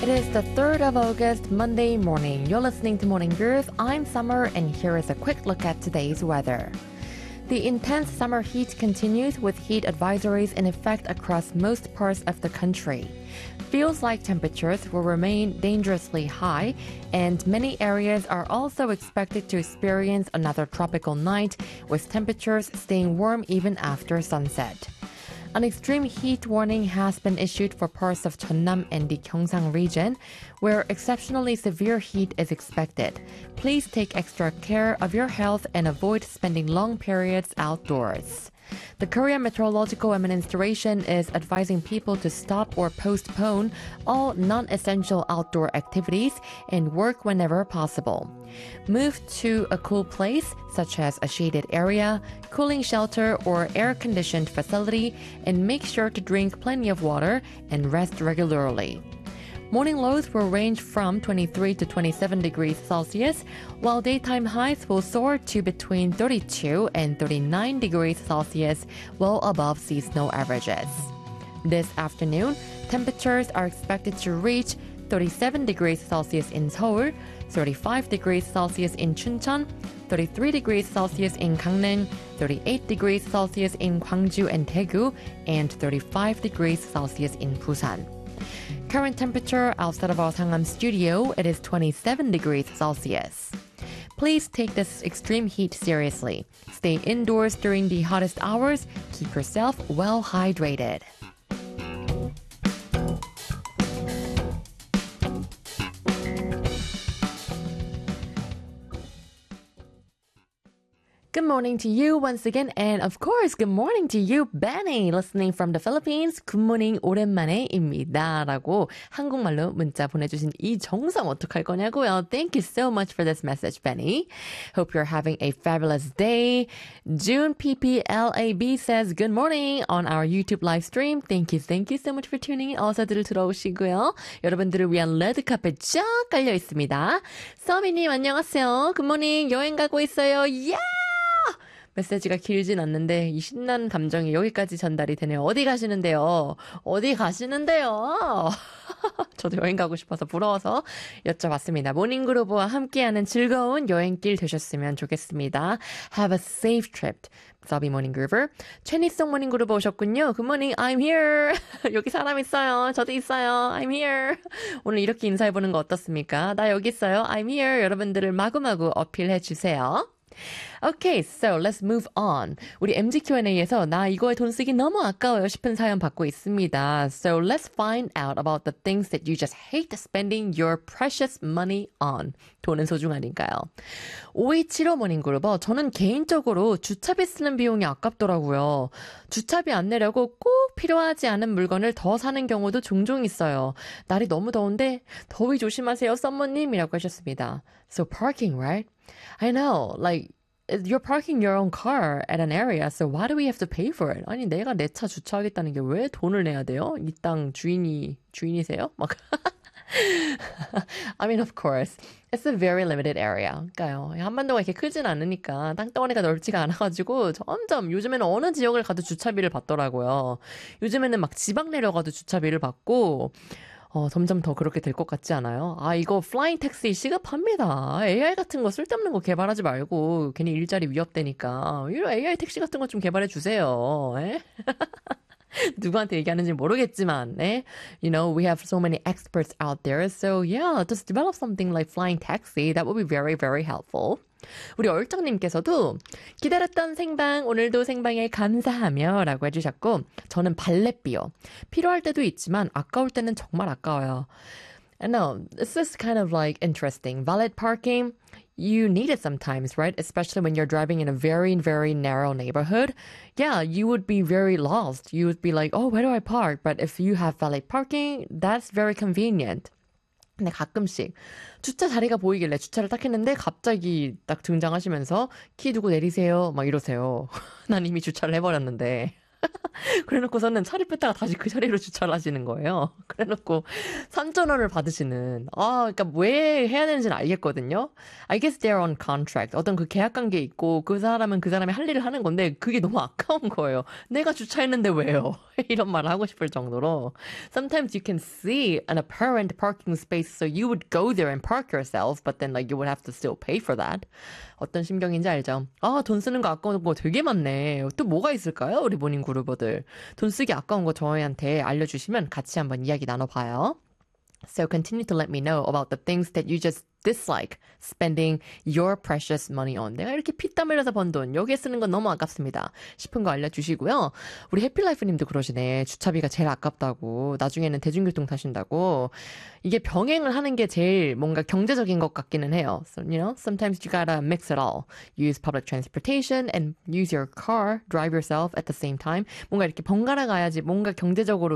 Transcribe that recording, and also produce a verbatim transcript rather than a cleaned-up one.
It is the third of August, Monday morning. You're listening to Morning Groove. I'm Summer, and here is a quick look at today's weather. The intense summer heat continues with heat advisories in effect across most parts of the country. Feels like temperatures will remain dangerously high, and many areas are also expected to experience another tropical night, with temperatures staying warm even after sunset. An extreme heat warning has been issued for parts of Jeonnam and the Gyeongsang region, where exceptionally severe heat is expected. Please take extra care of your health and avoid spending long periods outdoors. The Korea Meteorological Administration is advising people to stop or postpone all non-essential outdoor activities and work whenever possible. Move to a cool place, such as a shaded area, cooling shelter, or air-conditioned facility, and make sure to drink plenty of water and rest regularly. Morning lows will range from twenty-three to twenty-seven degrees Celsius, while daytime highs will soar to between thirty-two and thirty-nine degrees Celsius, well above seasonal averages. This afternoon, temperatures are expected to reach thirty-seven degrees Celsius in Seoul, thirty-five degrees Celsius in Chuncheon, thirty-three degrees Celsius in Gangneung, thirty-eight degrees Celsius in Gwangju and Daegu, and thirty-five degrees Celsius in Busan. Current temperature outside of our Sangam studio, it is twenty-seven degrees Celsius. Please take this extreme heat seriously. Stay indoors during the hottest hours. Keep yourself well hydrated. Good morning to you once again, and of course, good morning to you, Benny, listening from the Philippines. Good morning, 오랜만에입니다. 라고 한국말로 문자 보내주신 이정성 어떡할 거냐고요. Thank you so much for this message, Benny. Hope you're having a fabulous day. June P P L A B says good morning on our YouTube live stream. Thank you, thank you so much for tuning in. 어서들 들어오시고요. 여러분들을 위한 레드카펫 쫙 깔려 있습니다. 서미님 안녕하세요. Good morning. 여행 가고 있어요. Yeah! 메시지가 길진 않는데 이 신난 감정이 여기까지 전달이 되네요. 어디 가시는데요? 어디 가시는데요? 저도 여행 가고 싶어서 부러워서 여쭤봤습니다. 모닝그루브와 함께하는 즐거운 여행길 되셨으면 좋겠습니다. Have a safe trip. 서비 모닝그루브. 최니송 모닝그루브 오셨군요. Good morning, I'm here. 여기 사람 있어요. 저도 있어요. I'm here. 오늘 이렇게 인사해보는 거 어떻습니까? 나 여기 있어요. I'm here. 여러분들을 마구마구 어필해주세요. Okay, so let's move on. 우리 엠지 큐앤에이에서 나 이거에 돈 쓰기 너무 아까워요 싶은 사연 받고 있습니다. So let's find out about the things that you just hate spending your precious money on. 돈은 소중하니까요. 오이칠오 모닝그룹어 저는 개인적으로 주차비 쓰는 비용이 아깝더라고요. 주차비 안 내려고 꼭 필요하지 않은 물건을 더 사는 경우도 종종 있어요. 날이 너무 더운데 더위 조심하세요, 썸머님이라고 하셨습니다. So parking, right? I know, like you're parking your own car at an area, so why do we have to pay for it? 아니 내가 내 차 주차하겠다는 게 왜 돈을 내야 돼요? 이 땅 주인이 주인이세요? 막 I mean, of course, it's a very limited area. 그러니까요. 한반도가 이렇게 크진 않으니까 땅덩어리가 넓지가 않아가지고 점점 요즘에는 어느 지역을 가도 주차비를 받더라고요. 요즘에는 막 지방 내려가도 주차비를 받고 어, 점점 더 그렇게 될 것 같지 않아요? 아, 이거 플라잉 택시 시급합니다. 에이아이 같은 거 쓸데없는 거 개발하지 말고 괜히 일자리 위협되니까 이런 에이아이 택시 같은 거 좀 개발해 주세요. 에? 누구한테 얘기하는지 모르겠지만, 네? You know, we have so many experts out there. So yeah, just develop something like flying taxi. That would be very, very helpful. 우리 얼정님께서도 기다렸던 생방, 오늘도 생방에 감사하며 라고 해주셨고, 저는 발렛비요. 필요할 때도 있지만 아까울 때는 정말 아까워요. I know, this is kind of like interesting. Valet parking, you need it sometimes, right? Especially when you're driving in a very, very narrow neighborhood. Yeah, you would be very lost. You would be like, oh, where do I park? But if you have valet parking, that's very convenient. 근데 가끔씩 주차 자리가 보이길래 주차를 딱 했는데 갑자기 딱 등장하시면서 키 두고 내리세요 막 이러세요. 난 이미 주차를 해버렸는데. 그래놓고서는 차를 뺐다가 다시 그 자리로 주차를 하시는 거예요. 그래놓고 삼천 원을 받으시는. 아, 그러니까 왜 해야 되는지는 알겠거든요. I guess they're on contract. 어떤 그 계약 관계 있고 그 사람은 그 사람의 할 일을 하는 건데 그게 너무 아까운 거예요. 내가 주차했는데 왜요? 이런 말을 하고 싶을 정도로. Sometimes you can see an apparent parking space, so you would go there and park yourself, but then like you would have to still pay for that. 어떤 심경인지 알죠? 아, 돈 쓰는 거 아까운 거 되게 많네. 또 뭐가 있을까요? 우리 모닝 그루버들. 돈 쓰기 아까운 거 저희한테 알려주시면 같이 한번 이야기 나눠봐요. So continue to let me know about the things that you just dislike spending your precious money on. 내가 이렇게 피땀 흘려서 번 돈 여기에 쓰는 건 너무 아깝습니다 싶은 거 알려주시고요. 우리 해피라이프님도 그러시네. 주차비가 제일 아깝다고. 나중에는 대중교통 타신다고. 이게 병행을 하는 게 제일 뭔가 경제적인 것 같기는 해요. So, you know, sometimes you gotta mix it all. Use public transportation and use your car, drive yourself at the same time. 뭔가 이렇게 번갈아 가야지 뭔가 경제적으로